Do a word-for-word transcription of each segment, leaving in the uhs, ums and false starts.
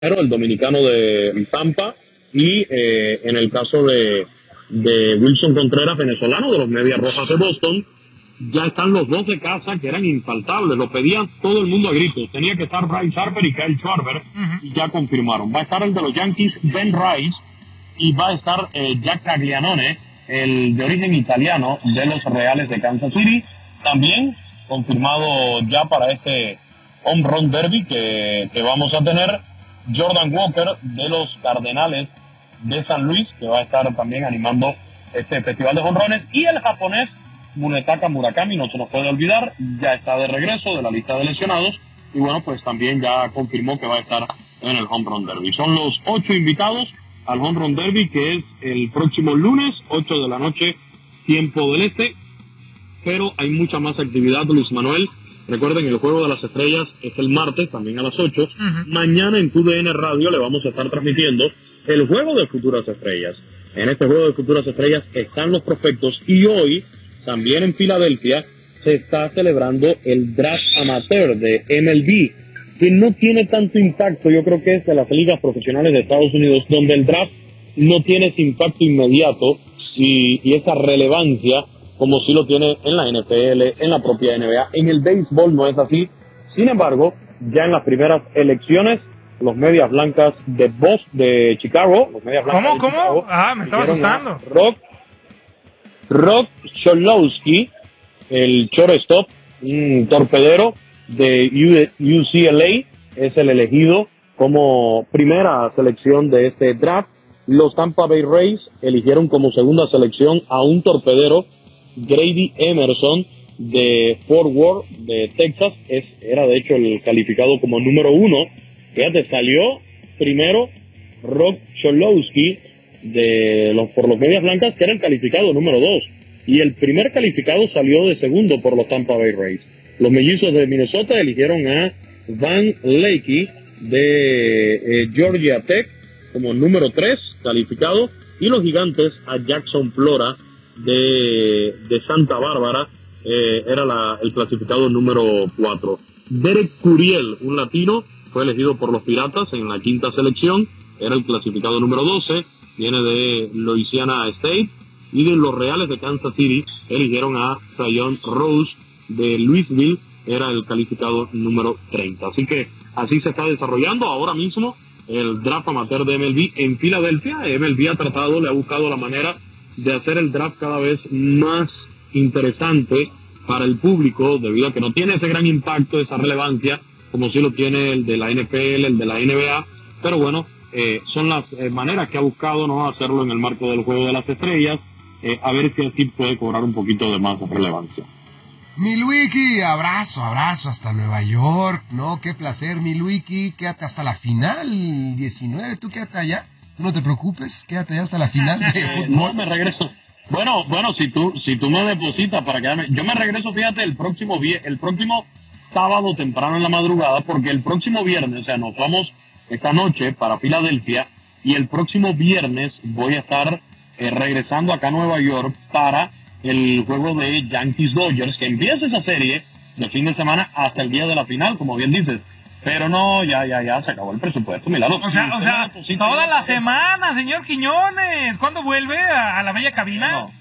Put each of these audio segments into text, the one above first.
el dominicano de Tampa, y eh, en el caso de, de Wilson Contreras, venezolano de los Medias Rojas de Boston, ya están los dos de casa que eran infaltables, lo pedían todo el mundo a gritos. Tenía que estar Bryce Harper y Kyle Schwarber, uh-huh. y ya confirmaron. Va a estar el de los Yankees, Ben Rice, y va a estar eh, Jack Caglianone, el de origen italiano de los Reales de Kansas City. También confirmado ya para este Home Run Derby que, que vamos a tener, Jordan Walker de los Cardenales de San Luis, que va a estar también animando este festival de jonrones, y el japonés Munetaka Murakami, no se nos puede olvidar, ya está de regreso de la lista de lesionados, y bueno, pues también ya confirmó que va a estar en el Home Run Derby. Son los ocho invitados al Home Run Derby, que es el próximo lunes, ocho de la noche, tiempo del este, pero hay mucha más actividad, Luis Manuel. Recuerden, el Juego de las Estrellas es el martes, también a las ocho. Uh-huh. Mañana en T D N Radio le vamos a estar transmitiendo el Juego de Futuras Estrellas. En este Juego de Futuras Estrellas están los prospectos, y hoy, también en Filadelfia, se está celebrando el draft amateur de M L B, que no tiene tanto impacto, yo creo que es de las ligas profesionales de Estados Unidos, donde el draft no tiene ese impacto inmediato y, y esa relevancia como sí lo tiene en la N F L, en la propia N B A. En el béisbol no es así. Sin embargo, ya en las primeras elecciones, los Medias Blancas de Boston, de Chicago, los Medias Blancas ¿Cómo, de cómo? Chicago, Ah, me estaba asustando. Rock, Rock Cholowski, el shortstop, un torpedero de U C L A, es el elegido como primera selección de este draft. Los Tampa Bay Rays eligieron como segunda selección a un torpedero, Grady Emerson, de Fort Worth, de Texas. Es, era de hecho el calificado como número uno. Fíjate, salió primero Rock Cholowski de los, por los Medias Blancas, que era el calificado número dos. Y el primer calificado salió de segundo por los Tampa Bay Rays. Los Mellizos de Minnesota eligieron a Van Lakey de eh, Georgia Tech como número tres calificado. Y los Gigantes a Jackson Flora de, de Santa Bárbara, eh, era la, el clasificado número cuatro. Derek Curiel, un latino, fue elegido por los Piratas en la quinta selección, era el clasificado número doce, viene de Louisiana State. Y de los Reales de Kansas City eligieron a Zion Rose de Louisville, era el calificado número treinta. Así que así se está desarrollando ahora mismo el draft amateur de M L B en Filadelfia. M L B ha tratado, le ha buscado la manera de hacer el draft cada vez más interesante para el público, debido a que no tiene ese gran impacto, esa relevancia, como sí lo tiene el de la N F L, el de la N B A, pero bueno, eh, son las eh, maneras que ha buscado no hacerlo en el marco del Juego de las Estrellas, eh, a ver si así puede cobrar un poquito de más relevancia. Mi Luiki, abrazo, abrazo hasta Nueva York, ¿no? Qué placer, mi Luiki, quédate hasta la final, diecinueve, tú quédate allá, tú no te preocupes, quédate allá hasta la final de fútbol. No, me regreso. Bueno, bueno, si tú, si tú me depositas para quedarme, yo me regreso, fíjate, el próximo vie- el próximo sábado temprano en la madrugada, porque el próximo viernes, o sea, nos vamos esta noche para Filadelfia, y el próximo viernes voy a estar eh, regresando acá a Nueva York para el juego de Yankees-Dodgers, que empieza esa serie de fin de semana hasta el día de la final, como bien dices. Pero no, ya, ya, ya, se acabó el presupuesto, Milano. O sea, o sea, toda la semana, señor Quiñones. ¿Cuándo vuelve a, a la bella cabina? No.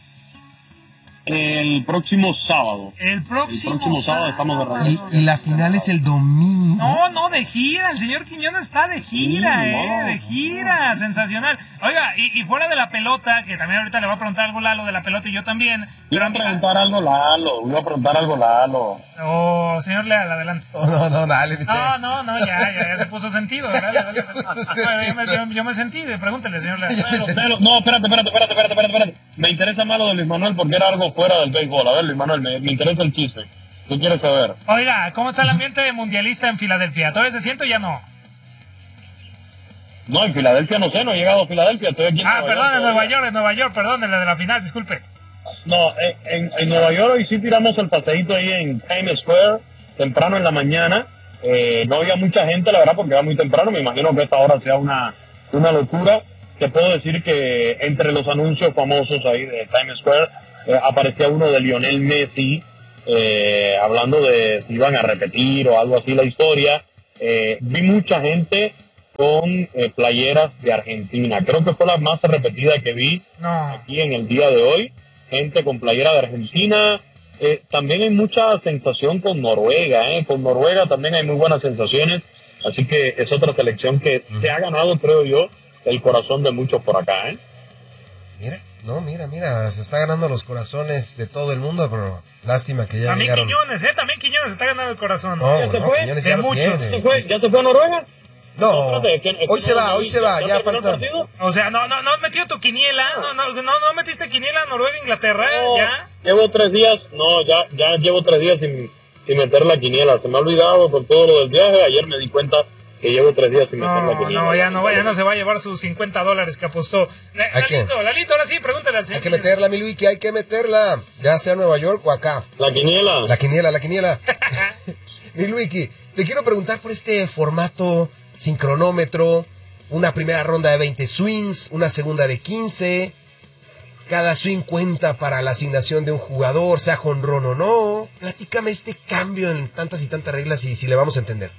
El próximo sábado. El próximo, el próximo sábado, sábado estamos de regreso. Y, y la final es el domingo. No, no, de gira. El señor Quiñones está de gira, sí, eh, no, de gira. No. Sensacional. Oiga, y, y fuera de la pelota, que también ahorita le va a preguntar algo Lalo de la pelota y yo también. Iba a preguntar algo Lalo, iba a preguntar algo Lalo. Oh, señor Leal, adelante. Oh, no, no, dale. No, no, no, ya, ya, ya se puso sentido. Dale, dale, dale. Yo, me, yo, yo me sentí, pregúntele, señor Leal. Pero, pero, no, espérate, espérate, espérate, espérate, espérate, espérate. Me interesa más lo de Luis Manuel porque era algo fuera del béisbol. A ver, Luis Manuel, me, me interesa el chiste. ¿Qué quieres saber? Oiga, ¿cómo está el ambiente mundialista en Filadelfia? ¿Todavía se siente o ya no? No, en Filadelfia no sé, no he llegado a Filadelfia, estoy aquí en Ah, Nueva perdón, York, en Nueva York, en Nueva York, perdón, de la de la final, disculpe. No, en, en, en Nueva York hoy sí tiramos el paseíto ahí en Times Square, temprano en la mañana. Eh, no había mucha gente, la verdad, porque era muy temprano. Me imagino que esta hora sea una, una locura. Te puedo decir que entre los anuncios famosos ahí de Times Square eh, aparecía uno de Lionel Messi, eh, hablando de si iban a repetir o algo así la historia. Eh, vi mucha gente con eh, playeras de Argentina. Creo que fue la más repetida que vi no. aquí en el día de hoy. Gente con playera de Argentina. Eh, también hay mucha sensación con Noruega. Eh. Con Noruega también hay muy buenas sensaciones. Así que es otra selección que uh-huh. se ha ganado, creo yo, el corazón de muchos por acá. ¿eh? Mira, no, mira, mira, se está ganando los corazones de todo el mundo, pero lástima que ya también llegaron. Quiñones, ¿eh? También Quiñones está ganando el corazón. No, ¿Ya se no, fue? Quiñones de ya muchos. ¿Ya se fue? ¿Ya se fue a Noruega? No, no espérate, es que, es que hoy se no, va, hoy se va, ya, ya falta. O sea, no, no, no has metido tu quiniela, no, no, no, no metiste quiniela Noruega, Inglaterra, no, ya. Llevo tres días, no, ya, ya llevo tres días sin, sin meter la quiniela. Se me ha olvidado con todo lo del viaje. Ayer me di cuenta que llevo tres días sin no, meter la quiniela. No, ya no, ya no se va a llevar sus cincuenta dólares que apostó. Lalito, Lalito, ahora sí, pregúntale al señor. Hay que meterla, mi Luiki, hay que meterla. Ya sea en Nueva York o acá. La quiniela. La quiniela, la quiniela. Mi Luiki, te quiero preguntar por este formato sin cronómetro. Una primera ronda de veinte swings, una segunda de quince. Cada swing cuenta para la asignación de un jugador, sea jonrón o no. Platícame este cambio en tantas y tantas reglas y si le vamos a entender.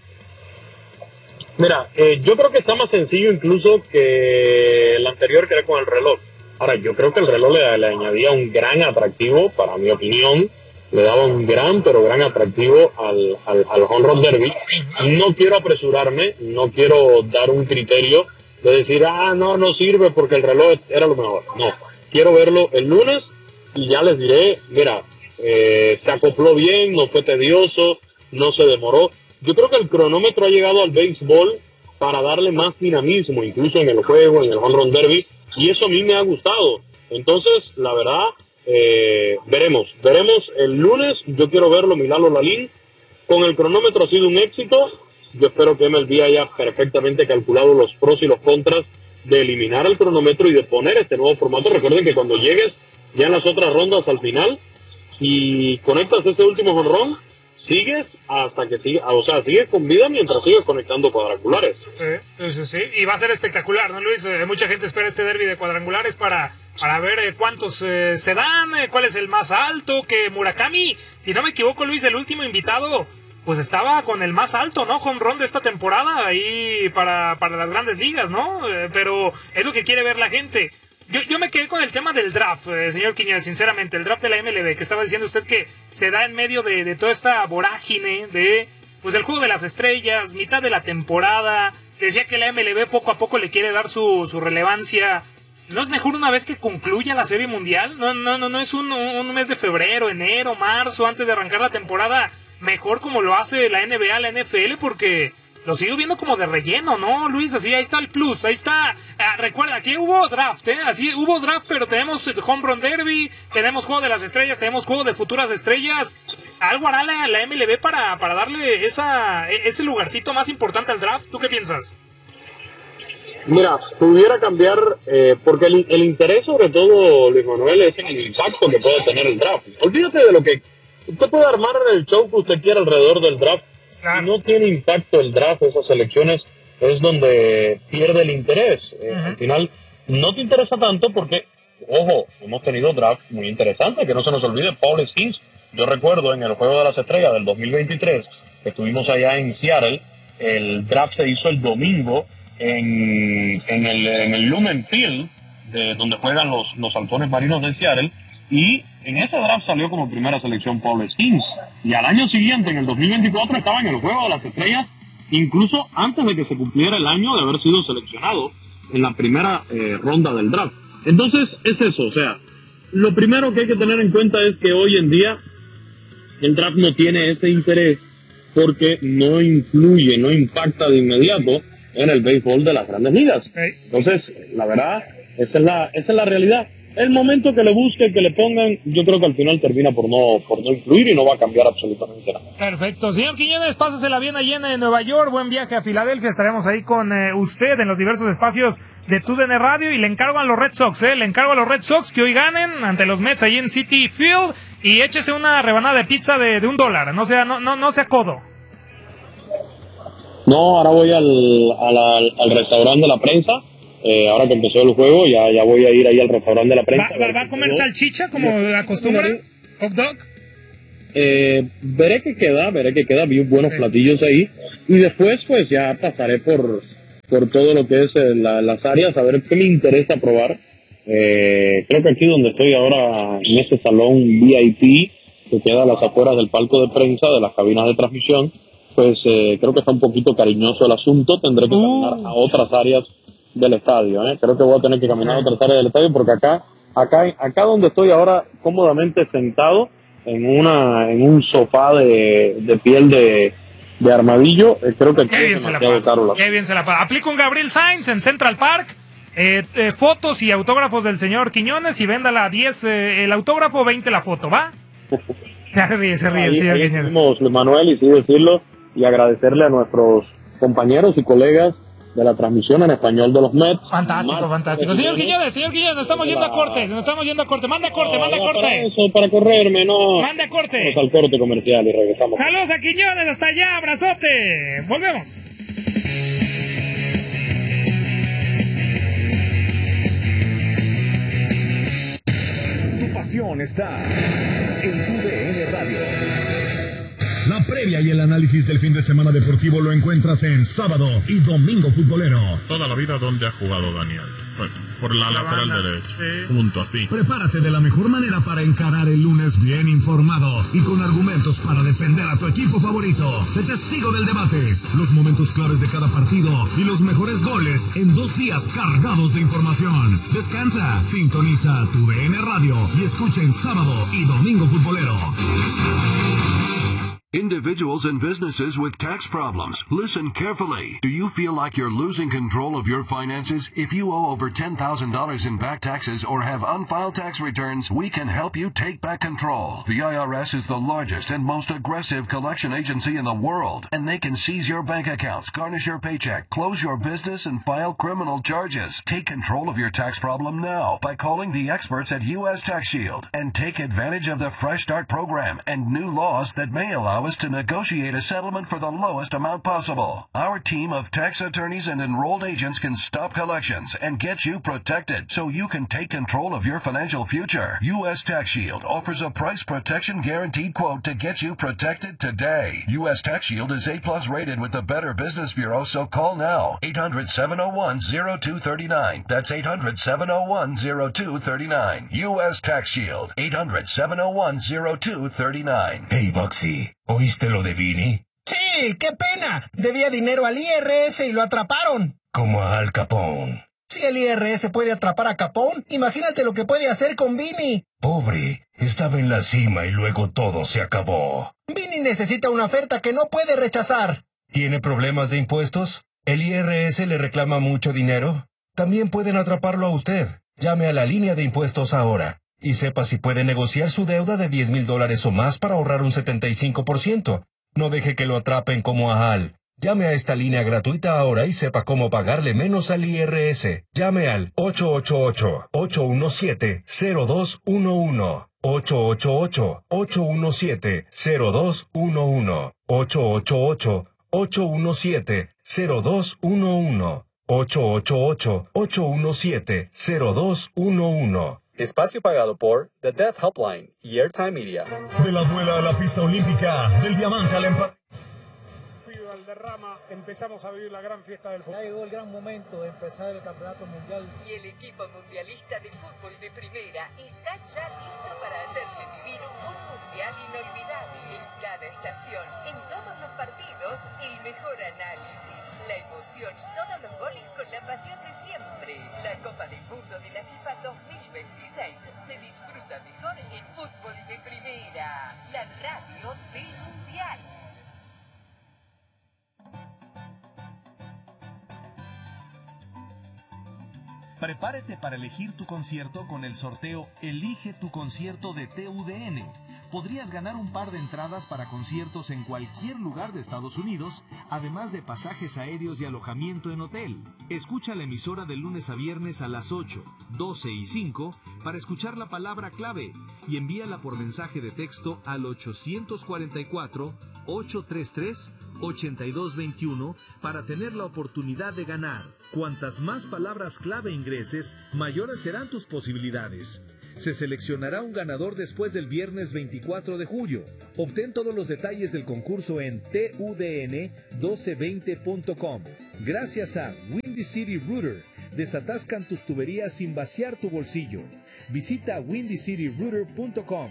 Mira, eh, yo creo que está más sencillo incluso que el anterior, que era con el reloj. Ahora, yo creo que el reloj le, le añadía un gran atractivo, para mi opinión. Le daba un gran, pero gran atractivo al, al, al Home Run Derby. No quiero apresurarme, no quiero dar un criterio de decir, ah, no, no sirve porque el reloj era lo mejor. No, quiero verlo el lunes y ya les diré, mira, eh, se acopló bien, no fue tedioso, no se demoró. Yo creo que el cronómetro ha llegado al béisbol para darle más dinamismo, incluso en el juego, en el Home Run Derby, y eso a mí me ha gustado. Entonces, la verdad, eh, veremos, veremos el lunes. Yo quiero verlo, Milalo Lalín. Con el cronómetro ha sido un éxito. Yo espero que M L B haya perfectamente calculado los pros y los contras de eliminar el cronómetro y de poner este nuevo formato. Recuerden que cuando llegues ya en las otras rondas al final y conectas ese último jonrón, sigues hasta que siga, o sea, sigues con vida mientras sigues conectando cuadrangulares. Sí, sí, sí, y va a ser espectacular, ¿no, Luis? Eh, mucha gente espera este derbi de cuadrangulares para, para ver eh, cuántos eh, se dan, eh, cuál es el más alto, que Murakami, si no me equivoco, Luis, el último invitado, pues estaba con el más alto, ¿no? Home run de esta temporada ahí para, para las grandes ligas, ¿no? Eh, pero es lo que quiere ver la gente. Yo, yo me quedé con el tema del draft, eh, señor Quiñones, sinceramente, el draft de la M L B, que estaba diciendo usted que se da en medio de, de toda esta vorágine de, pues, del juego de las estrellas, mitad de la temporada. Decía que la M L B poco a poco le quiere dar su, su relevancia. ¿No es mejor una vez que concluya la Serie Mundial? No, no, no, no es un, un mes de febrero, enero, marzo, antes de arrancar la temporada, mejor como lo hace la N B A, la N F L, porque lo sigo viendo como de relleno, ¿no, Luis? Así, ahí está el plus, ahí está. Ah, recuerda, aquí hubo draft, ¿eh? Así, hubo draft, pero tenemos Home Run Derby, tenemos Juego de las Estrellas, tenemos Juego de Futuras Estrellas. Algo hará la, la M L B para, para darle esa, ese lugarcito más importante al draft. ¿Tú qué piensas? Mira, pudiera cambiar, eh, porque el, el interés sobre todo, Luis Manuel, es en el impacto que puede tener el draft. Olvídate de lo que usted puede armar en el show que usted quiera alrededor del draft. Si no tiene impacto el draft, esas elecciones, es donde pierde el interés. Eh, uh-huh. Al final, no te interesa tanto porque, ojo, hemos tenido drafts muy interesantes, que no se nos olvide, Paul Skeens. Yo recuerdo en el Juego de las Estrellas del dos mil veintitrés, que estuvimos allá en Seattle, el draft se hizo el domingo en, en, el, en el Lumen Field, de, donde juegan los, los halcones marinos de Seattle, y en ese draft salió como primera selección Paul Skeens. Y al año siguiente, en el dos mil veinticuatro, estaba en el Juego de las Estrellas, incluso antes de que se cumpliera el año de haber sido seleccionado en la primera eh, ronda del draft. Entonces, es eso, o sea, lo primero que hay que tener en cuenta es que hoy en día el draft no tiene ese interés porque no influye, no impacta de inmediato en el béisbol de las grandes ligas. Entonces, la verdad, esa es la, esa es la realidad. El momento que le busque, que le pongan, yo creo que al final termina por no por no influir y no va a cambiar absolutamente nada. Perfecto. Señor Quiñones, pásesela bien allí en Nueva York, buen viaje a Filadelfia, estaremos ahí con eh, usted en los diversos espacios de T U D N Radio y le encargo a los Red Sox, eh, le encargo a los Red Sox que hoy ganen ante los Mets ahí en Citi Field y échese una rebanada de pizza de, de un dólar, no sea, no, no, no sea codo. No, ahora voy al, al, al restaurante de la prensa. Eh, ahora que empezó el juego, ya, ya voy a ir ahí al restaurante de la prensa. ¿Va, va, va a comer salchicha como acostumbran? ¿Hot dog? Eh, veré que queda, veré que queda, vi buenos sí. platillos ahí. Y después, pues ya pasaré por por todo lo que es eh, la, las áreas, a ver qué me interesa probar. Eh, creo que aquí donde estoy ahora, en este salón V I P, que queda a las afueras del palco de prensa, de las cabinas de transmisión, pues eh, creo que está un poquito cariñoso el asunto. Tendré que caminar a otras áreas del estadio, ¿eh? Creo que voy a tener que caminar a otras áreas del estadio porque acá, acá, acá donde estoy ahora cómodamente sentado en una, en un sofá de, de piel de, de armadillo, eh, creo que aquí Qué bien es se la demasiado pasa. caro la- Qué bien se la pasa. Aplica un Gabriel Sainz en Central Park. Eh, eh, fotos y autógrafos del señor Quiñones y véndala a diez eh, el autógrafo, veinte la foto, ¿va? Se ríe, se ríe el Ahí, señor ahí Quiñones. estuvimos, Luis Manuel, y sí decirlo, y agradecerle a nuestros compañeros y colegas de la transmisión en español de los Mets. Fantástico, Más- fantástico. Señor Quiñones, señor Quiñones, nos estamos yendo a corte, nos estamos yendo a corte. Manda corte, manda No, para corte. eso, para correrme, no. Manda corte. Vamos al corte comercial y regresamos. Saludos a Quiñones, hasta allá, abrazote. Volvemos. Tu pasión está en tu D N Radio. La previa y el análisis del fin de semana deportivo lo encuentras en Sábado y Domingo Futbolero. Toda la vida, ¿dónde ha jugado Daniel? Bueno, por la, La lateral banda, derecha, sí. junto así. Prepárate de la mejor manera para encarar el lunes bien informado y con argumentos para defender a tu equipo favorito. Sé testigo del debate, los momentos claves de cada partido y los mejores goles en dos días cargados de información. Descansa, sintoniza tu D N Radio y escucha en Sábado y Domingo Futbolero. Individuals and businesses with tax problems. Listen carefully. Do you feel like you're losing control of your finances? If you owe over ten thousand dollars in back taxes or have unfiled tax returns, we can help you take back control. The I R S is the largest and most aggressive collection agency in the world, and they can seize your bank accounts, garnish your paycheck, close your business, and file criminal charges. Take control of your tax problem now by calling the experts at U S Tax Shield and take advantage of the Fresh Start program and new laws that may allow us to negotiate a settlement for the lowest amount possible. Our team of tax attorneys and enrolled agents can stop collections and get you protected so you can take control of your financial future. U S Tax Shield offers a price protection guaranteed quote to get you protected today. U S Tax Shield is A plus rated with the Better Business Bureau, so call now. eight hundred, seven oh one, oh two three nine. That's eight hundred, seven oh one, oh two three nine. U S Tax Shield. eight hundred, seven oh one, oh two three nine. Hey, Boxy, ¿oíste lo de Vini? Sí, qué pena. Debía dinero al I R S y lo atraparon. Como a Al Capone. Si el I R S puede atrapar a Capone, imagínate lo que puede hacer con Vini. Pobre, estaba en la cima y luego todo se acabó. Vini necesita una oferta que no puede rechazar. ¿Tiene problemas de impuestos? ¿El I R S le reclama mucho dinero? También pueden atraparlo a usted. Llame a la línea de impuestos ahora y sepa si puede negociar su deuda de diez mil dólares o más para ahorrar un setenta y cinco por ciento. No deje que lo atrapen como a Al. Llame a esta línea gratuita ahora y sepa cómo pagarle menos al I R S. Llame al ocho ocho ocho, ocho uno siete, cero dos uno uno. ocho ocho ocho, ocho uno siete, cero dos uno uno. ocho ocho ocho, ocho uno siete, cero dos uno uno. ocho ocho ocho, ocho uno siete, cero dos uno uno. Espacio pagado por The Death Helpline y Airtime Media. De la duela a la pista olímpica, del diamante al empate. Valderrama, empezamos a vivir la gran fiesta del fútbol. Ya llegó el gran momento de empezar el campeonato mundial. Y el equipo mundialista de fútbol de primera está ya listo para hacerle vivir un mundial inolvidable en cada estación, en todos los partidos, el mejor análisis, la emoción y todos los goles con la pasión de siempre. La Copa del Mundo de la FIFA dos mil veintiséis se disfruta mejor en fútbol de primera, la radio del mundial. Prepárate para elegir tu concierto con el sorteo Elige tu concierto de T U D N. Podrías ganar un par de entradas para conciertos en cualquier lugar de Estados Unidos, además de pasajes aéreos y alojamiento en hotel. Escucha la emisora de lunes a viernes a las ocho, doce y cinco para escuchar la palabra clave y envíala por mensaje de texto al ocho cuatro cuatro, ocho tres tres, ocho dos dos uno para tener la oportunidad de ganar. Cuantas más palabras clave ingreses, mayores serán tus posibilidades. Se seleccionará un ganador después del viernes veinticuatro de julio. Obtén todos los detalles del concurso en T U D N doce veinte punto com. Gracias a Wii Windy City Router. Desatascan tus tuberías sin vaciar tu bolsillo. Visita windy city router punto com.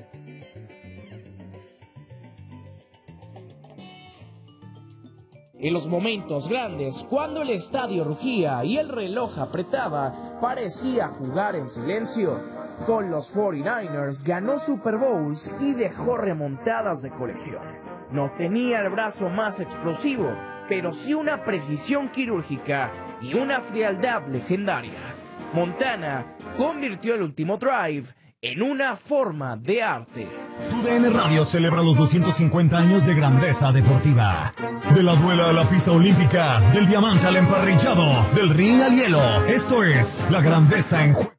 En los momentos grandes, cuando el estadio rugía y el reloj apretaba, parecía jugar en silencio. Con los cuarenta y nueve ers ganó Super Bowls y dejó remontadas de colección. No tenía el brazo más explosivo, pero sí una precisión quirúrgica y una frialdad legendaria. Montana convirtió el último drive en una forma de arte. Tu D N Radio celebra los doscientos cincuenta años de grandeza deportiva. De la duela a la pista olímpica, del diamante al emparrillado, del ring al hielo. Esto es la grandeza en juego.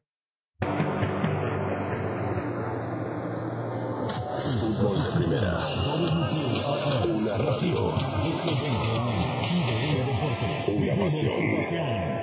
Fútbol de primera. Una radio. Una pasión.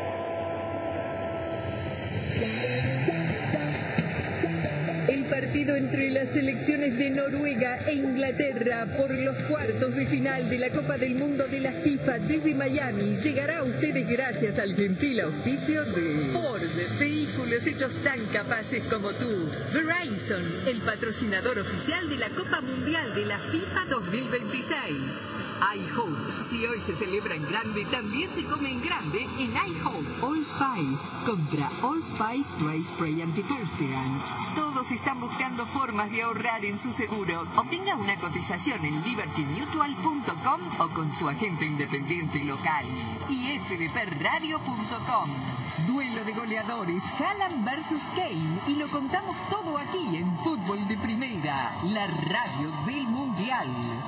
El partido entre las selecciones de Noruega e Inglaterra por los cuartos de final de la Copa del Mundo de la FIFA desde Miami llegará a ustedes gracias al gentil auspicio de Ford, vehículos hechos tan capaces como tú. Verizon, el patrocinador oficial de la Copa Mundial de la FIFA dos mil veintiséis. iHope, si hoy se celebra en grande, también se come en grande en iHope. All Spice, contra All Spice Dry Spray Antiperspirant. Todos están buscando formas de ahorrar en su seguro. Obtenga una cotización en liberty mutual punto com o con su agente independiente local. Y f d p radio punto com. Duelo de goleadores, Haaland versus Kane. Y lo contamos todo aquí en Fútbol de Primera, la radio del Mundial.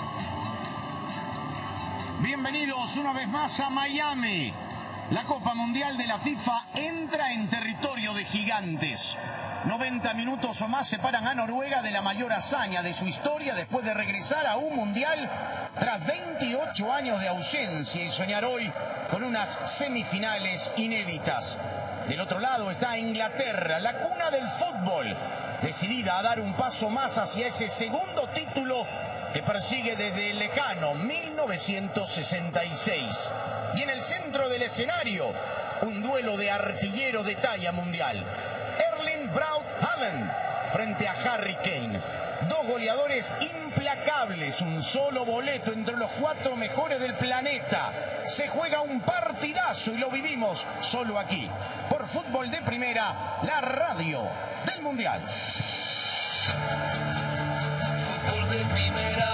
Bienvenidos una vez más a Miami. La Copa Mundial de la FIFA entra en territorio de gigantes. noventa minutos o más separan a Noruega de la mayor hazaña de su historia después de regresar a un mundial tras veintiocho años de ausencia y soñar hoy con unas semifinales inéditas. Del otro lado está Inglaterra, la cuna del fútbol, decidida a dar un paso más hacia ese segundo título que persigue desde el lejano mil novecientos sesenta y seis. Y en el centro del escenario, un duelo de artillero de talla mundial. Erling Braut Haaland frente a Harry Kane. Dos goleadores implacables, un solo boleto entre los cuatro mejores del planeta. Se juega un partidazo y lo vivimos solo aquí, por Fútbol de Primera, la radio del Mundial. Fútbol de Primera.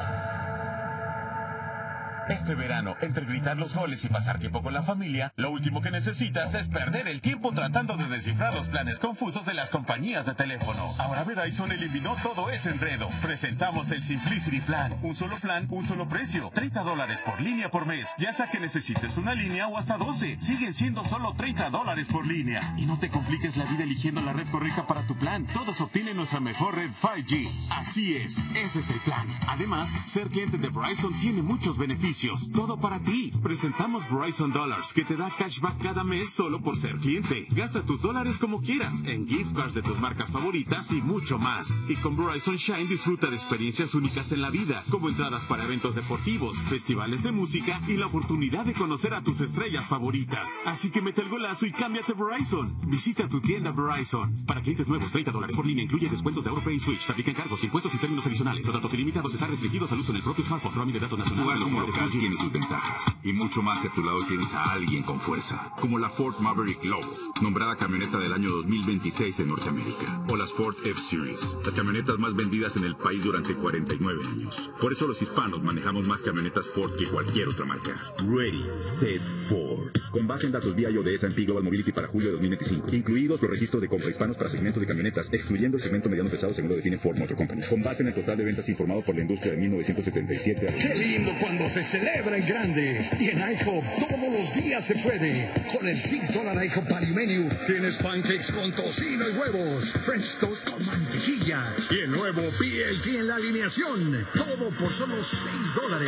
Este verano, entre gritar los goles y pasar tiempo con la familia, lo último que necesitas es perder el tiempo tratando de descifrar los planes confusos de las compañías de teléfono. Ahora Verizon eliminó todo ese enredo. Presentamos el Simplicity Plan. Un solo plan, un solo precio. treinta dólares por línea por mes. Ya sea que necesites una línea o hasta doce. Siguen siendo solo treinta dólares por línea. Y no te compliques la vida eligiendo la red correcta para tu plan. Todos obtienen nuestra mejor red cinco G. Así es, ese es el plan. Además, ser cliente de Verizon tiene muchos beneficios. Todo para ti. Presentamos Verizon Dollars, que te da cashback cada mes solo por ser cliente. Gasta tus dólares como quieras, en gift cards de tus marcas favoritas y mucho más. Y con Verizon Shine disfruta de experiencias únicas en la vida, como entradas para eventos deportivos, festivales de música y la oportunidad de conocer a tus estrellas favoritas. Así que mete el golazo y cámbiate Verizon. Visita tu tienda Verizon. Para clientes nuevos, treinta dólares por línea, incluye descuentos de AutoPay y Switch. Se aplican cargos, impuestos y términos adicionales. Los datos ilimitados están restringidos al uso en el propio smartphone. Roaming de datos nacionales. Tiene sus ventajas, y mucho más si a tu lado tienes a alguien con fuerza, como la Ford Maverick Lobo, nombrada camioneta del año dos mil veintiséis en Norteamérica, o las Ford F-Series, las camionetas más vendidas en el país durante cuarenta y nueve años. Por eso los hispanos manejamos más camionetas Ford que cualquier otra marca. Ready, Set, Ford. Con base en datos V I O de S and P Global Mobility para julio de dos mil veinticinco, incluidos los registros de compra hispanos para segmento de camionetas, excluyendo el segmento mediano pesado según lo define Ford Motor Company. Con base en el total de ventas informado por la industria de mil novecientos setenta y siete a... ¡Qué lindo cuando se celebra en grande! Y en IHOP todos los días se puede. Con el seis dólar IHOP Value Menu tienes pancakes con tocino y huevos, French toast con mantequilla y el nuevo B L T en la alineación. Todo por solo seis dólares.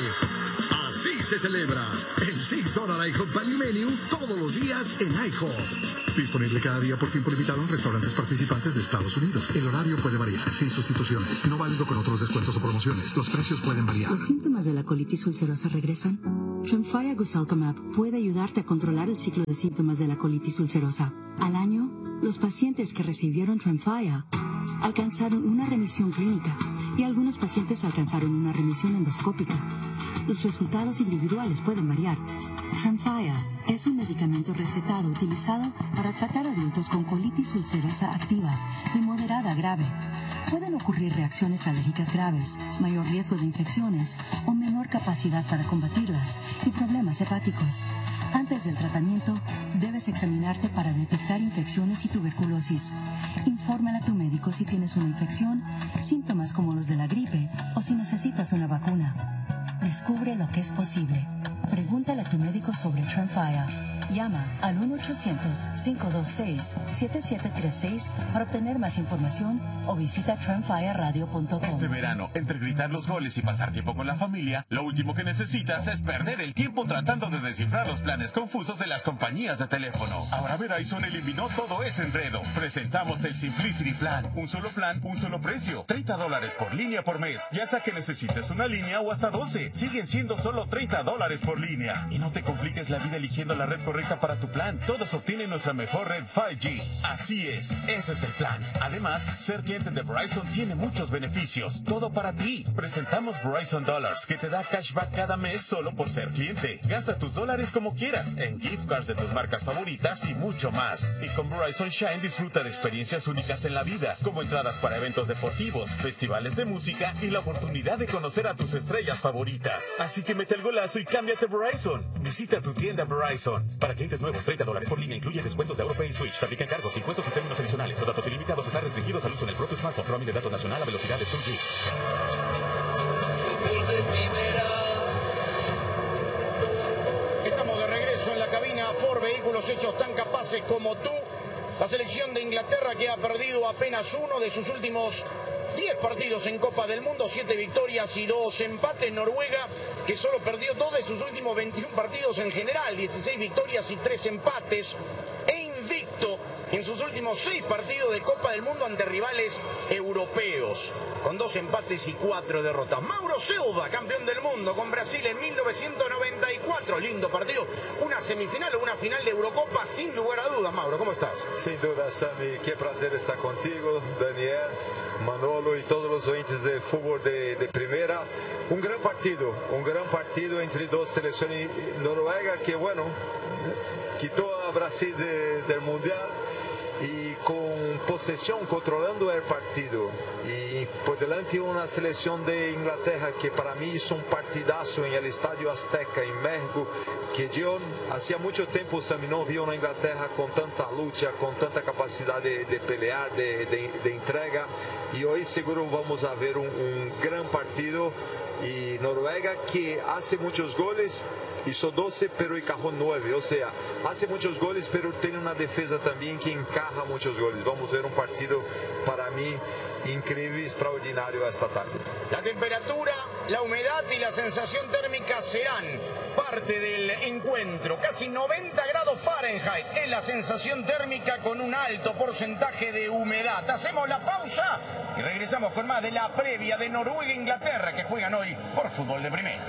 Así se celebra el seis dólar IHOP Value Menu todos los días en IHOP. Disponible cada día por tiempo limitado en restaurantes participantes de Estados Unidos. El horario puede variar, sin sustituciones. No válido con otros descuentos o promociones. Los precios pueden variar. ¿Los síntomas de la colitis ulcerosa regresan? Tremfya Gosalcamab puede ayudarte a controlar el ciclo de síntomas de la colitis ulcerosa. Al año, los pacientes que recibieron Tremfya alcanzaron una remisión clínica y algunos pacientes alcanzaron una remisión endoscópica. Los resultados individuales pueden variar. Tremfya es un medicamento recetado utilizado para tratar adultos con colitis ulcerosa activa y moderada a grave. Pueden ocurrir reacciones alérgicas graves, mayor riesgo de infecciones o menor capacidad para combatirlas y problemas hepáticos. Antes del tratamiento, debes examinarte para detectar infecciones y tuberculosis. Infórmale a tu médico si tienes una infección, síntomas como los de la gripe o si necesitas una vacuna. Descubre lo que es posible. Pregúntale a tu médico sobre Tremfya. Llama al uno ochocientos, cinco dos seis, siete siete tres seis para obtener más información o visita tremfya radio punto com. Este verano, entre gritar los goles y pasar tiempo con la familia, lo último que necesitas es perder el tiempo tratando de descifrar los planes confusos de las compañías de teléfono. Ahora Verizon eliminó todo ese enredo. Presentamos el Simplicity Plan. Un solo plan, un solo precio. treinta dólares por línea por mes. Ya sea que necesites una línea o hasta doce. Siguen siendo solo treinta dólares por línea. Y no te compliques la vida eligiendo la red correcta para tu plan. Todos obtienen nuestra mejor red cinco G. Así es, ese es el plan. Además, ser cliente de Verizon tiene muchos beneficios. Todo para ti. Presentamos Verizon Dollars, que te da cashback cada mes solo por ser cliente. Gasta tus dólares como quieras, en gift cards de tus marcas favoritas y mucho más. Y con Verizon Shine disfruta de experiencias únicas en la vida, como entradas para eventos deportivos, festivales de música y la oportunidad de conocer a tus estrellas favoritas. Así que mete el golazo y cámbiate a Verizon. Visita tu tienda Verizon. Para clientes nuevos, treinta dólares por línea, incluye descuentos de AutoPay y Switch. Te aplican cargos, impuestos y términos adicionales. Los datos ilimitados están restringidos al uso en el propio smartphone. Roaming de datos nacional a velocidad de dos G. Fútbol de primera. Estamos de regreso en la cabina Ford, vehículos hechos tan capaces como tú. La selección de Inglaterra, que ha perdido apenas uno de sus últimos diez partidos en Copa del Mundo, siete victorias y dos empates. Noruega, que solo perdió dos de sus últimos veintiún partidos en general, dieciséis victorias y tres empates. E invicto en sus últimos seis partidos de Copa del Mundo ante rivales europeos, con dos empates y cuatro derrotas. Mauro Silva, campeón del mundo con Brasil en mil novecientos noventa y cuatro. Lindo partido, una semifinal o una final de Eurocopa, sin lugar a dudas. Mauro, ¿cómo estás? Sin duda, Sammy, qué placer estar contigo, Daniel, Manolo y todos los oyentes de fútbol de, de primera. Un gran partido, un gran partido entre dos selecciones. Noruega, que bueno, quitó a Brasil de, del Mundial y con posesión, controlando el partido. Y por delante una selección de Inglaterra que para mí hizo un partidazo en el Estadio Azteca en México, que yo hacía mucho tiempo, Sammy, no vi una Inglaterra con tanta lucha, con tanta capacidad de, de pelear, de, de, de entrega. Y hoy seguro vamos a ver un, un gran partido. Y Noruega, que hace muchos goles, hizo doce pero encajó nueve, o sea, hace muchos goles pero tiene una defensa también que encaja muchos goles. Vamos a ver un partido para mí increíble y extraordinario esta tarde. La temperatura, la humedad y la sensación térmica serán parte del encuentro. Casi noventa grados Fahrenheit es la sensación térmica con un alto porcentaje de humedad. Hacemos la pausa y regresamos con más de la previa de Noruega e Inglaterra, que juegan hoy por Fútbol de Primera.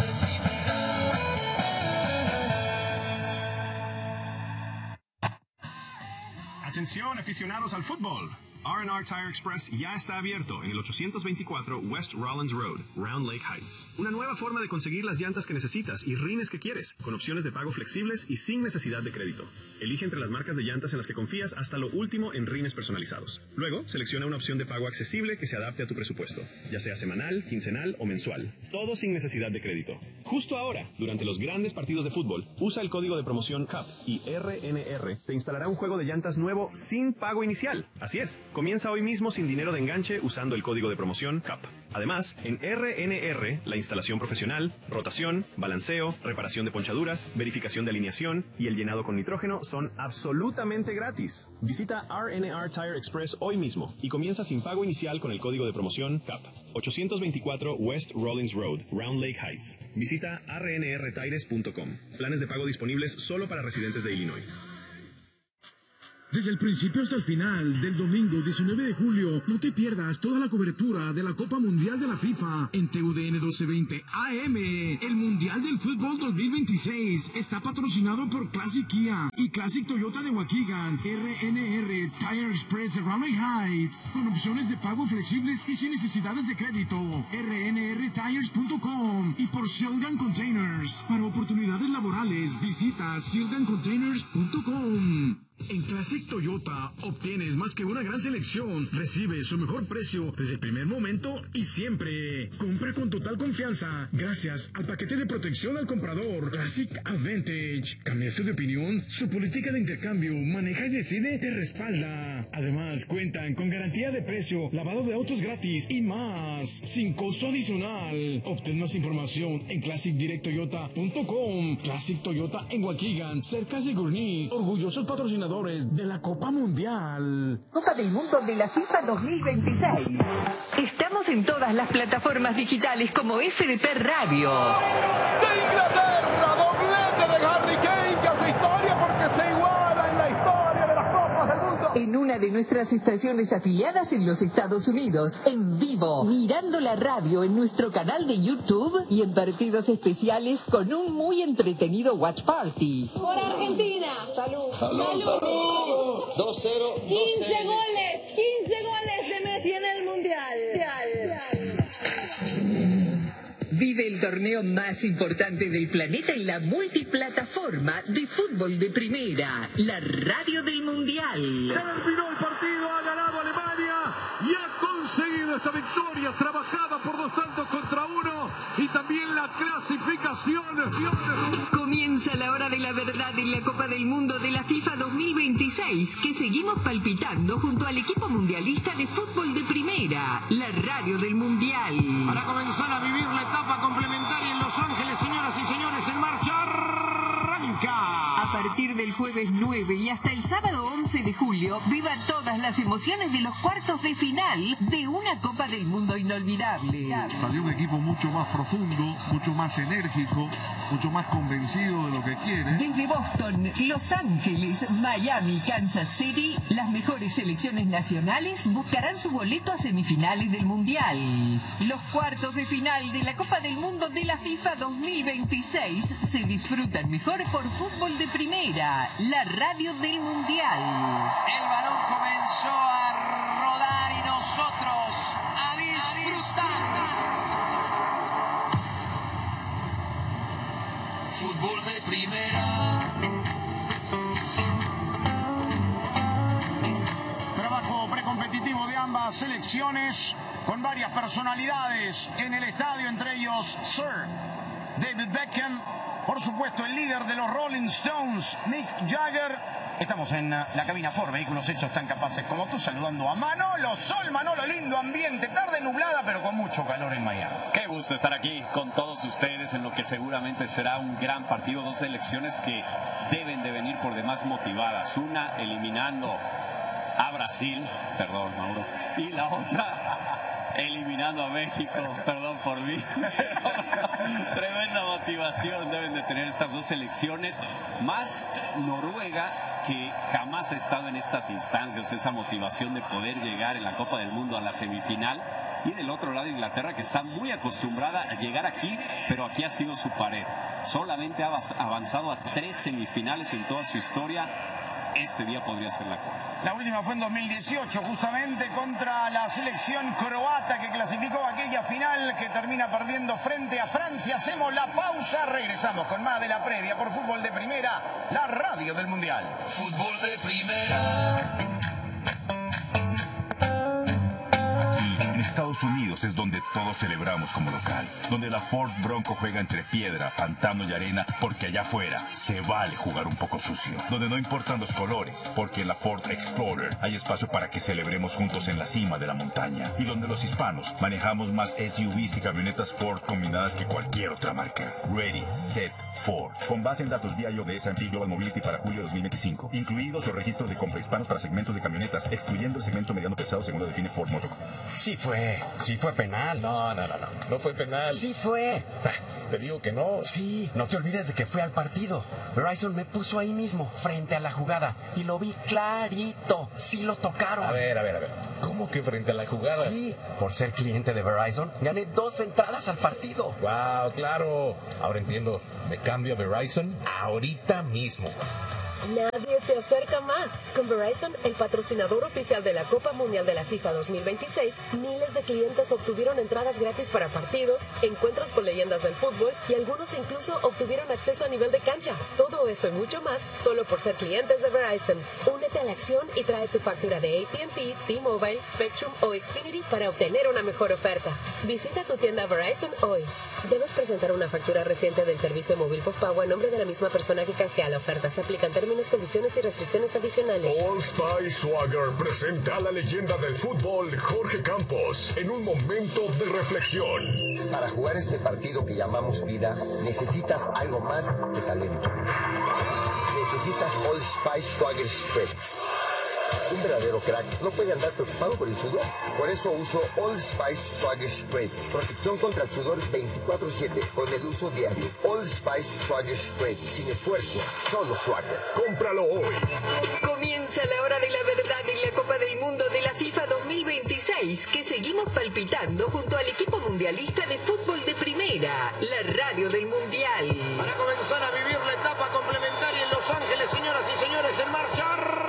Atención, aficionados al fútbol. R and R Tire Express ya está abierto en el ochocientos veinticuatro West Rollins Road, Round Lake Heights. Una nueva forma de conseguir las llantas que necesitas y rines que quieres, con opciones de pago flexibles y sin necesidad de crédito. Elige entre las marcas de llantas en las que confías hasta lo último en rines personalizados. Luego, selecciona una opción de pago accesible que se adapte a tu presupuesto, ya sea semanal, quincenal o mensual. Todo sin necesidad de crédito. Justo ahora, durante los grandes partidos de fútbol, usa el código de promoción C U P y R N R te instalará un juego de llantas nuevo sin pago inicial. Así es. Comienza hoy mismo sin dinero de enganche usando el código de promoción C A P. Además, en R N R, la instalación profesional, rotación, balanceo, reparación de ponchaduras, verificación de alineación y el llenado con nitrógeno son absolutamente gratis. Visita R N R Tire Express hoy mismo y comienza sin pago inicial con el código de promoción C A P. ochocientos veinticuatro West Rollins Road, Round Lake Heights. Visita r n r tires punto com. Planes de pago disponibles solo para residentes de Illinois. Desde el principio hasta el final del domingo diecinueve de julio, no te pierdas toda la cobertura de la Copa Mundial de la FIFA en T U D N doce veinte A M. El Mundial del Fútbol dos mil veintiséis está patrocinado por Classic Kia y Classic Toyota de Waukegan, R N R Tire Express de Raleigh Heights, con opciones de pago flexibles y sin necesidades de crédito. R N R Tires punto com y por Shildan Containers. Para oportunidades laborales, visita Shildan Containers punto com. En Classic Toyota obtienes más que una gran selección, recibes su mejor precio desde el primer momento y siempre. Compra con total confianza gracias al paquete de protección al comprador Classic Advantage. Cambiaste de opinión, su política de intercambio maneja y decide te respalda. Además cuentan con garantía de precio, lavado de autos gratis y más, sin costo adicional. Obtén más información en Classic Direct Toyota punto com. Classic Toyota en Waukegan, cerca de Gurnee, orgullosos patrocinadores de la Copa Mundial. Copa del Mundo de la FIFA dos mil veintiséis. Estamos en todas las plataformas digitales como F D P Radio. De Inglaterra, doblete de Harry Kane, que hace historia porque se iguala en la historia de las Copas del Mundo. En una de nuestras estaciones afiliadas en los Estados Unidos, en vivo, mirando la radio en nuestro canal de YouTube y en partidos especiales con un muy entretenido watch party. Por Argentina. Salud. Salud. Salud. dos cero. quince goles. quince goles de Messi en el Mundial. Vive el torneo más importante del planeta en la multiplataforma de fútbol de primera, la radio del Mundial. Terminó el partido, ha ganado Alemania y ha conseguido esta victoria trabajada por dos tantos contra uno y también la clasificación. Comienza la hora de la verdad en la Copa del Mundo de la FIFA dos mil veintiséis, que seguimos palpitando junto al equipo mundialista de fútbol de primera, la radio del Mundial. Para comenzar a vivir la etapa complementaria en Los Ángeles, señoras y señores, en marcha arranca. A partir del jueves nueve y hasta el sábado once de julio, viva todas las emociones de los cuartos de final de una Copa del Mundo inolvidable. Salió un equipo mucho más profundo, mucho más enérgico, mucho más convencido de lo que quiere. Desde Boston, Los Ángeles, Miami, Kansas City, las mejores selecciones nacionales buscarán su boleto a semifinales del Mundial. Los cuartos de final de la Copa del Mundo de la FIFA dos mil veintiséis se disfrutan mejor por fútbol de primera, la radio del Mundial. El balón comenzó a rodar y nosotros a disfrutar. Fútbol de primera. Trabajo precompetitivo de ambas selecciones con varias personalidades en el estadio, entre ellos Sir David Beckham, por supuesto el líder de los Rolling Stones, Mick Jagger. Estamos en la cabina Ford, vehículos hechos tan capaces como tú, saludando a Manolo Sol. Manolo, lindo ambiente, tarde nublada pero con mucho calor en Miami. Qué gusto estar aquí con todos ustedes en lo que seguramente será un gran partido, dos selecciones que deben de venir por demás motivadas, una eliminando a Brasil, perdón Mauro, y la otra eliminando a México, perdón por mí. Tremenda motivación deben de tener estas dos selecciones, más Noruega, que jamás ha estado en estas instancias, esa motivación de poder llegar en la Copa del Mundo a la semifinal, y del otro lado Inglaterra, que está muy acostumbrada a llegar aquí, pero aquí ha sido su pared, solamente ha avanzado a tres semifinales en toda su historia. Este día podría ser la cuarta. La última fue en dos mil dieciocho, justamente contra la selección croata, que clasificó aquella final que termina perdiendo frente a Francia. Hacemos la pausa, regresamos con más de la previa por Fútbol de Primera, la radio del Mundial. Fútbol de primera. En Estados Unidos es donde todos celebramos como local, donde la Ford Bronco juega entre piedra, pantano y arena, porque allá afuera se vale jugar un poco sucio, donde no importan los colores, porque en la Ford Explorer hay espacio para que celebremos juntos en la cima de la montaña, y donde los hispanos manejamos más S U Vs y camionetas Ford combinadas que cualquier otra marca. Ready, Set, Ford. Con base en datos B I O de S and P Global Mobility para julio de dos mil veinticinco, incluidos los registros de compra hispanos para segmentos de camionetas, excluyendo el segmento mediano pesado según lo define Ford Motor. Sí fue Sí fue penal. No, no, no, no. No fue penal. Sí fue. Te digo que no. Sí, no te olvides de que fui al partido. Verizon me puso ahí mismo, frente a la jugada, y lo vi clarito. Sí lo tocaron. A ver, a ver, a ver. ¿Cómo que frente a la jugada? Sí, por ser cliente de Verizon, gané dos entradas al partido. Wow, claro. Ahora entiendo. Me cambio a Verizon ahorita mismo. Nadie te acerca más. Con Verizon, el patrocinador oficial de la Copa Mundial de la FIFA dos mil veintiséis, miles de clientes obtuvieron entradas gratis para partidos, encuentros con leyendas del fútbol y algunos incluso obtuvieron acceso a nivel de cancha. Todo eso y mucho más solo por ser clientes de Verizon. Únete a la acción y trae tu factura de A T and T, T-Mobile, Spectrum o Xfinity para obtener una mejor oferta. Visita tu tienda Verizon hoy. Debes presentar una factura reciente del servicio móvil postpago a nombre de la misma persona que canjea la oferta. Se aplican términos, condiciones y restricciones adicionales. Old Spice Swagger presenta a la leyenda del fútbol Jorge Campos en un momento de reflexión. Para jugar este partido que llamamos vida, necesitas algo más que talento. Necesitas Old Spice Swagger Spray. Un verdadero crack no puede andar preocupado por el sudor. Por eso uso Old Spice Swagger Spray. Protección contra el sudor veinticuatro siete con el uso diario. Old Spice Swagger Spray. Sin esfuerzo, solo Swagger. Cómpralo hoy. Comienza la hora de la verdad en la Copa del Mundo de la FIFA dos mil veintiséis, que seguimos palpitando junto al equipo mundialista de fútbol de primera, la radio del Mundial. Para comenzar a vivir la etapa complementaria en Los Ángeles, señoras y señores, en marcha.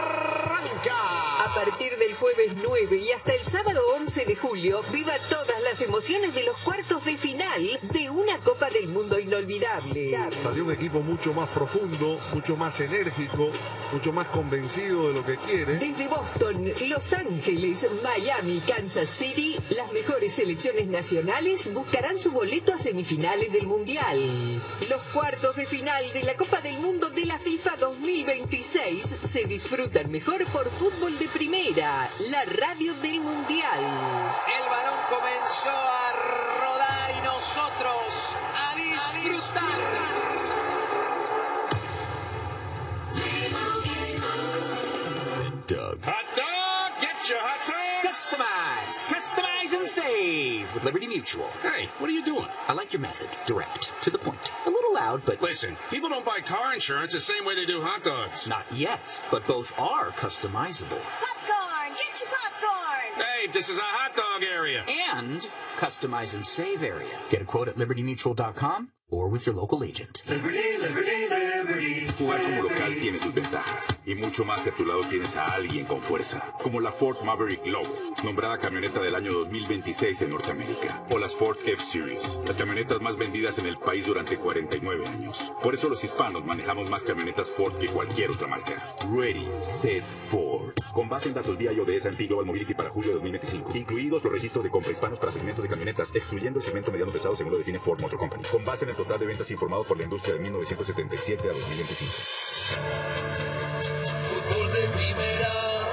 A partir del jueves nueve y hasta el sábado once de julio, viva todas las emociones de los cuartos de final de una Copa del Mundo inolvidable. Salió un equipo mucho más profundo, mucho más enérgico, mucho más convencido de lo que quiere. Desde Boston, Los Ángeles, Miami, Kansas City, las mejores selecciones nacionales buscarán su boleto a semifinales del Mundial. Los cuartos de final de la Copa del Mundo de la FIFA dos mil veintiséis se disfrutan mejor por Fútbol de Primera, la radio del Mundial. El balón comenzó a rodar y nosotros a disfrutar. Doug. Hot dog, get your hot dog. Customize, customize and save with Liberty Mutual. Hey, what are you doing? I like your method. Direct, to the point. A little loud, but... Listen, people don't buy car insurance the same way they do hot dogs. Not yet, but both are customizable. Popcorn! Get your popcorn! Hey, this is a hot dog area. And customize and save area. Get a quote at liberty mutual dot com or with your local agent. Liberty, Liberty, Liberty. Jugar como local tiene sus ventajas y mucho más si a tu lado tienes a alguien con fuerza, como la Ford Maverick Low, nombrada camioneta del año dos mil veintiséis en Norteamérica, o las Ford F-Series, las camionetas más vendidas en el país durante cuarenta y nueve años. Por eso los hispanos manejamos más camionetas Ford que cualquier otra marca. Ready, Set, Ford. Con base en datos V I A de S and P Global Mobility para julio de dos mil veinticinco, incluidos los registros de compra hispanos para segmentos de camionetas, excluyendo el segmento mediano pesado según lo define Ford Motor Company, con base en el total de ventas informado por la industria de mil novecientos setenta y siete a dos mil veinticinco. Fútbol de primera.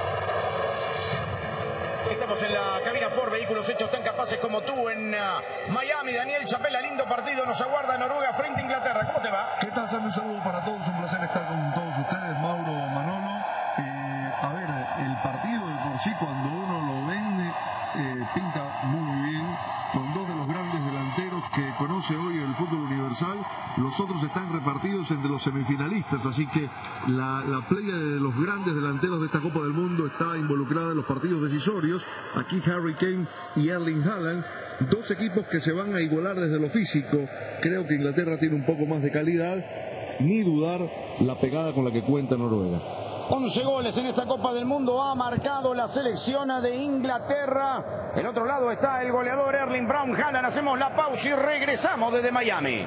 Estamos en la cabina Ford, vehículos hechos tan capaces como tú en uh, Miami. Daniel Chapela, lindo partido, nos aguarda Noruega frente a Inglaterra. ¿Cómo te va? ¿Qué tal, Sam? Un saludo para todos, un placer estar con todos ustedes, Mauro, Manolo. Eh, a ver, el partido de por sí, cuando uno lo vende, eh, pinta muy bien, con dos de los grandes delanteros que conoce hoy el fútbol universal. Los otros están repartidos entre los semifinalistas, así que la, la playa de los grandes delanteros de esta Copa del Mundo está involucrada en los partidos decisorios. Aquí Harry Kane y Erling Haaland, dos equipos que se van a igualar desde lo físico. Creo que Inglaterra tiene un poco más de calidad, ni dudar la pegada con la que cuenta Noruega. once goles en esta Copa del Mundo ha marcado la selección de Inglaterra. Del otro lado está el goleador Erling Brown Haaland. Hacemos la pausa y regresamos desde Miami.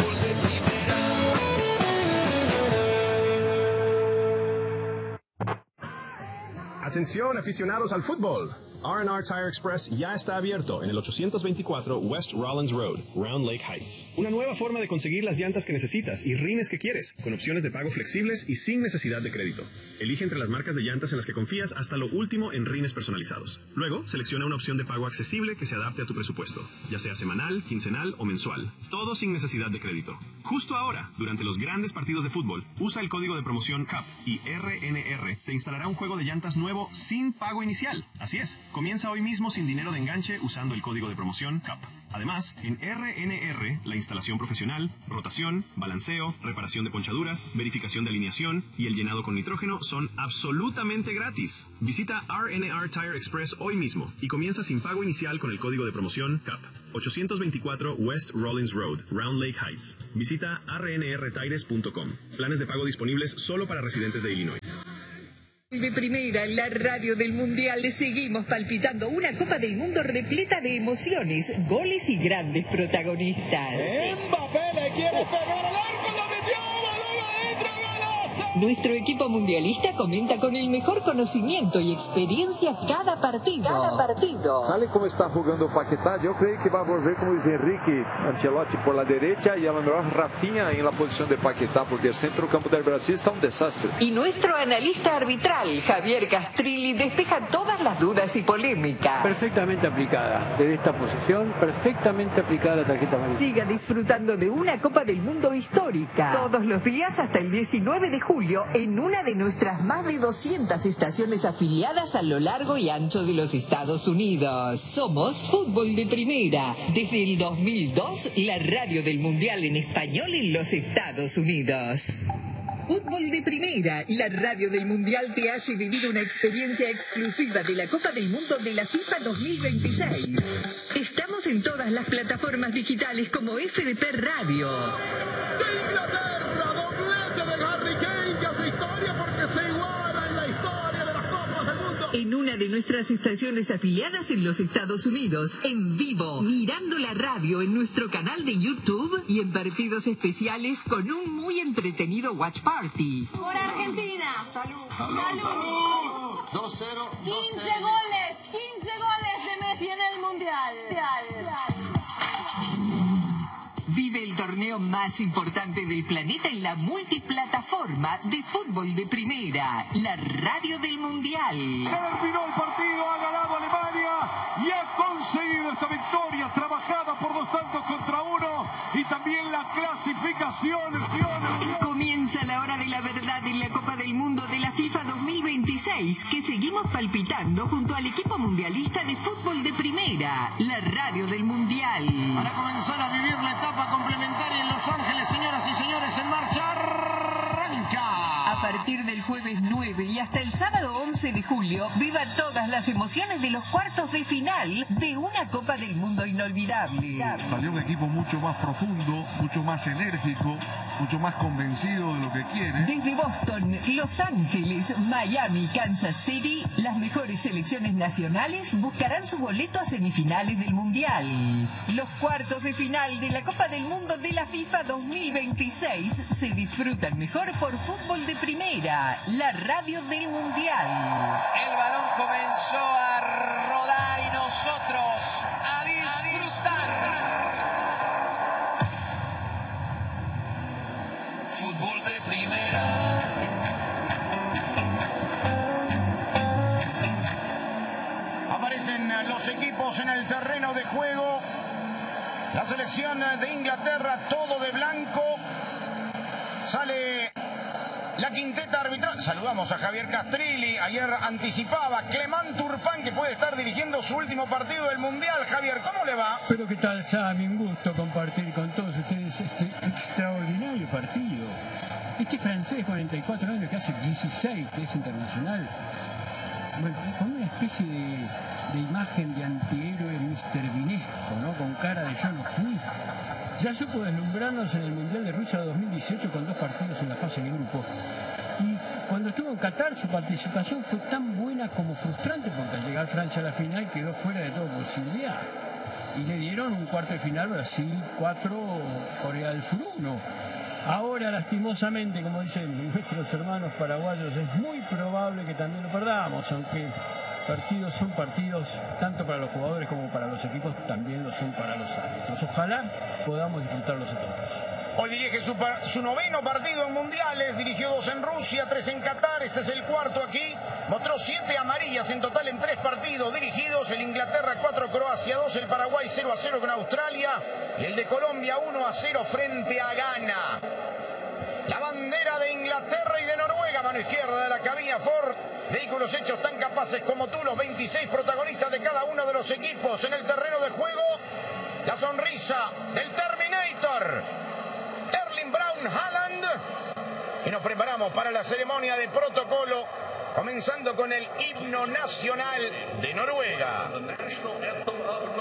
Atención, aficionados al fútbol. R and R Tire Express ya está abierto en el ochocientos veinticuatro West Rollins Road, Round Lake Heights. Una nueva forma de conseguir las llantas que necesitas y rines que quieres, con opciones de pago flexibles y sin necesidad de crédito. Elige entre las marcas de llantas en las que confías hasta lo último en rines personalizados. Luego, selecciona una opción de pago accesible que se adapte a tu presupuesto, ya sea semanal, quincenal o mensual. Todo sin necesidad de crédito. Justo ahora, durante los grandes partidos de fútbol, usa el código de promoción C A P y R N R te instalará un juego de llantas nuevo sin pago inicial. Así es. Comienza hoy mismo sin dinero de enganche usando el código de promoción C A P. Además, en R N R, la instalación profesional, rotación, balanceo, reparación de ponchaduras, verificación de alineación y el llenado con nitrógeno son absolutamente gratis. Visita R N R Tire Express hoy mismo y comienza sin pago inicial con el código de promoción C A P. ochocientos veinticuatro West Rollins Road, Round Lake Heights. Visita r n r tires punto com. Planes de pago disponibles solo para residentes de Illinois. De primera, en la radio del Mundial, seguimos palpitando una Copa del Mundo repleta de emociones, goles y grandes protagonistas. Mbappé le quiere pegar al arco, lo metió, balón adentro, golazo. Nuestro equipo mundialista comenta con el mejor conocimiento y experiencia cada partido. Cada partido. Tal como está jugando Paquetá, yo creo que va a volver con Luis Enrique Ancelotti por la derecha y a lo mejor Rafinha en la posición de Paquetá, porque el centro campo del Brasil está un desastre. Y nuestro analista arbitral, Javier Castrilli, despeja todas las dudas y polémicas. Perfectamente aplicada. De esta posición, perfectamente aplicada la tarjeta amarilla. Siga disfrutando de una Copa del Mundo histórica. Todos los días hasta el diecinueve de julio en una de nuestras más de doscientas estaciones afiliadas a lo largo y ancho de los Estados Unidos. Somos Fútbol de Primera. Desde el dos mil dos, la radio del Mundial en español en los Estados Unidos. Fútbol de Primera, la radio del Mundial te hace vivir una experiencia exclusiva de la Copa del Mundo de la FIFA dos mil veintiséis. Estamos en todas las plataformas digitales como F D P Radio. De Inglaterra, doblete de Harry Kane, que hace historia porque se iguala en la historia de las Copas del Mundo. En una de nuestras estaciones afiliadas en los Estados Unidos, en vivo, mirando la radio en nuestro canal de YouTube y en partidos especiales con un muy entretenido Watch Party. Por Argentina. Salud. Salud. Salud. dos cero. quince goles. quince goles de Messi en el Mundial. Vive el torneo más importante del planeta en la multiplataforma de Fútbol de Primera, la radio del Mundial. Terminó el partido, ha ganado Alemania y ha conseguido esta victoria trabajada por dos tantos contra uno y también la clasificación. Comienza la hora de la verdad en la Copa del Mundo de la FIFA dos mil veintiséis, que seguimos palpitando junto al equipo mundialista de Fútbol de Primera, la radio del Mundial. Para comenzar a vivir la etapa complementaria en Los Ángeles, señoras y señores, en marcha arranca. A partir del jueves nueve y hasta el sábado once de julio, viva todas las emociones de los cuartos de final de una Copa del Mundo inolvidable. Salió un equipo mucho más profundo, mucho más enérgico, mucho más convencido de lo que quiere. Desde Boston, Los Ángeles, Miami, Kansas City, las mejores selecciones nacionales buscarán su boleto a semifinales del Mundial. Los cuartos de final de la Copa del Mundo de la FIFA dos mil veintiséis se disfrutan mejor por Fútbol de Primera, la radio del Mundial. El balón comenzó a rodar y nosotros a disfrutar. Fútbol de Primera. Aparecen los equipos en el terreno de juego. La selección de Inglaterra, todo de blanco. Sale la quinteta arbitral. Saludamos a Javier Castrilli. Ayer anticipaba Clement Turpin que puede estar dirigiendo su último partido del Mundial. Javier, ¿cómo le va? Pero qué tal, Sammy, un gusto compartir con todos ustedes este extraordinario partido. Este francés, cuarenta y cuatro años, que hace dieciséis, que es internacional, bueno, con una especie de, de imagen de antihéroe mister Vinesco, ¿no? Con cara de yo no fui. Ya supo deslumbrarnos en el Mundial de Rusia dos mil dieciocho con dos partidos en la fase de grupo. Y cuando estuvo en Qatar, su participación fue tan buena como frustrante, porque al llegar Francia a la final quedó fuera de toda posibilidad. Y le dieron un cuarto de final Brasil cuatro, Corea del Sur uno. Ahora, lastimosamente, como dicen nuestros hermanos paraguayos, es muy probable que también lo perdamos, aunque partidos son partidos, tanto para los jugadores como para los equipos, también lo son para los árbitros. Ojalá podamos disfrutarlos a todos. Hoy dirige su, su noveno partido en mundiales, dirigió dos en Rusia, tres en Qatar, este es el cuarto aquí. Mostró siete amarillas en total en tres partidos dirigidos, el Inglaterra cuatro, Croacia dos, el Paraguay cero a cero con Australia y el de Colombia uno a cero frente a Ghana. La bandera de Inglaterra y de Noruega mano izquierda de la cabina Ford. Vehículos hechos tan capaces como tú, los veintiséis protagonistas de cada uno de los equipos en el terreno de juego. La sonrisa del Terminator, Erling Braun Haaland. Y nos preparamos para la ceremonia de protocolo, comenzando con el himno nacional de Noruega.